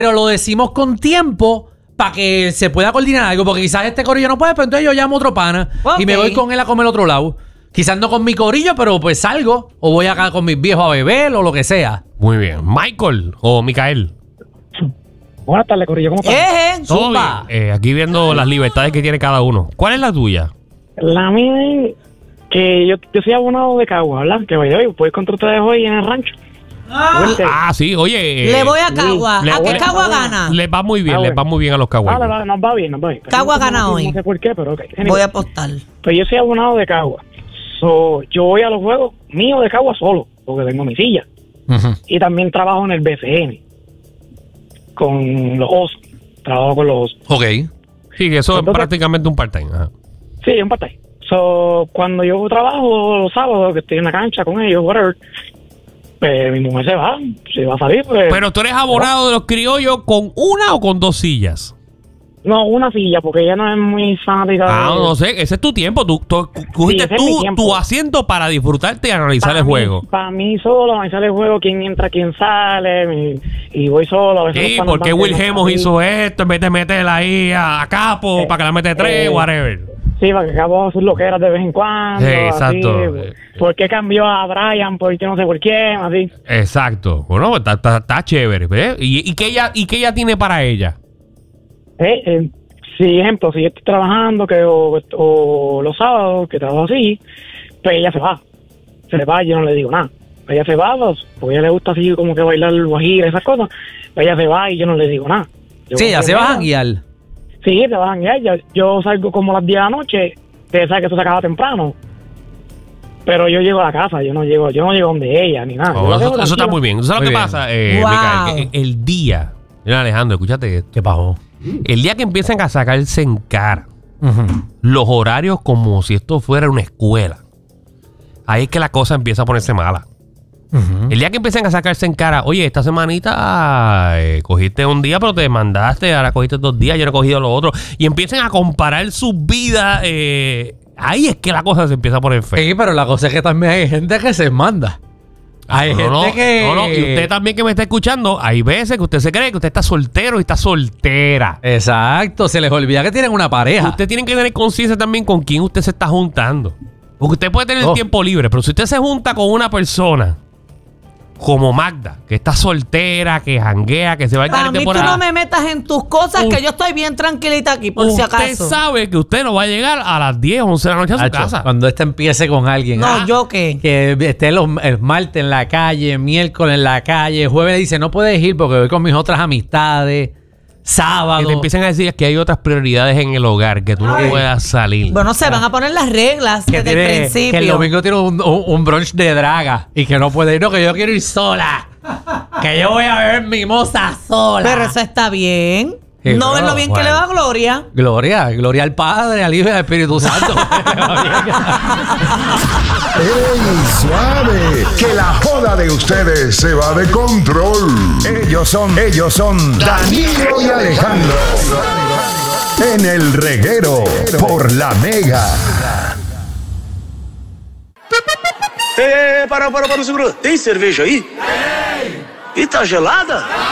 pero lo decimos con tiempo para que se pueda coordinar algo, porque quizás este corillo no puede, pero entonces yo llamo a otro pana y me voy con él a comer al otro lado. Quizás no con mi corillo, pero pues salgo o voy acá con mis viejos a beber o lo que sea. Muy bien. Michael o Micael. Buenas tardes, corillo. ¿Cómo estás? Todo bien. Aquí viendo las libertades que tiene cada uno. ¿Cuál es la tuya? La mía es que yo soy abonado de Cagua, ¿verdad? Que voy contra ustedes hoy en el rancho. Sí, oye. Le voy a Cagua. ¿A qué Cagua gana? Les va muy bien, les va muy bien a los Caguas. Nos va bien. Cagua gana hoy. No sé por qué, pero ok. Voy a apostar. Pues yo soy abonado de Cagua. Yo voy a los juegos míos de Cagua solo, porque tengo mi silla. Y también trabajo en el BCN con los osos. Trabajo con los osos. Ok. Sí, que eso es prácticamente un part-time. Sí, un part-time. Cuando yo trabajo los sábados, que estoy en la cancha con ellos, whatever, pues mi mujer se va a salir. Pues, pero tú eres abonado de los criollos con una o con dos sillas. No, una silla, porque ella no es muy fanática. No sé, ese es tu tiempo. Tú cogiste tu asiento para disfrutarte y analizar el juego. Para mí solo, analizar el juego, quién entra, quién sale, y voy solo. A veces sí, porque Will Hemos hizo esto en vez de meterla ahí a Capo para que la mete tres, whatever. Sí, para que Capo sus loqueras de vez en cuando. Sí, exacto. Así, ¿por qué cambió a Brian? Porque no sé por quién, así. Exacto. Bueno, está chévere. ¿Ves? ¿Y qué ella tiene para ella? Sí, ejemplo, si yo estoy trabajando o los sábados, que trabajo así, pues ella se va, yo no le digo nada. Ella se va, porque a ella le gusta así como que bailar el guajira, esas cosas, pues ella se va y yo no le digo nada. Sí, ella se va a janguear. Sí, se va a janguear. Yo salgo como a las 10 de la noche, ustedes saben que eso se acaba temprano, pero yo llego a la casa, yo no llego donde ella, ni nada. Eso está muy bien. ¿Sabes lo que pasa, Micael? El día, mira, Alejandro, escúchate esto. ¿Qué pasó? El día que empiezan a sacarse en cara los horarios como si esto fuera una escuela, ahí es que la cosa empieza a ponerse mala. El día que empiezan a sacarse en cara, oye, esta semanita cogiste un día pero te mandaste, ahora cogiste 2 días, yo no he cogido lo otro, y empiezan a comparar sus vidas, ahí es que la cosa se empieza a poner fea. Sí, pero la cosa es que también hay gente que se manda. Hay gente que... y usted también que me está escuchando, hay veces que usted se cree que usted está soltero y está soltera. Exacto, se les olvida que tienen una pareja. Usted tiene que tener conciencia también con quién usted se está juntando. Porque usted puede tener el tiempo libre, pero si usted se junta con una persona como Magda, que está soltera, que janguea, que se va a Para mí tú no me metas en tus cosas, que yo estoy bien tranquilita aquí, por si acaso. Usted sabe que usted no va a llegar a las 10, 11 de la noche a su casa. Cuando empiece con alguien. No, ¿yo qué? Que esté el martes en la calle, miércoles en la calle, jueves le dice, no puedes ir porque voy con mis otras amistades. Sábado. Que te empiezan a decir que hay otras prioridades en el hogar, que tú no puedas salir. Bueno, se van a poner las reglas desde el principio. Que el domingo tiene un brunch de draga y que no puede ir, no, que yo quiero ir sola. Que yo voy a beber mi moza sola. Pero eso está bien. Sí, no ven lo bien que le va a Gloria. Gloria al Padre, al Hijo y al Espíritu Santo. ¡Ey, suave! Que la joda de ustedes se va de control. Ellos son Danilo y Alejandro. En el reguero por La Mega. Para, segura. Tem cerveja aí? E tá gelada?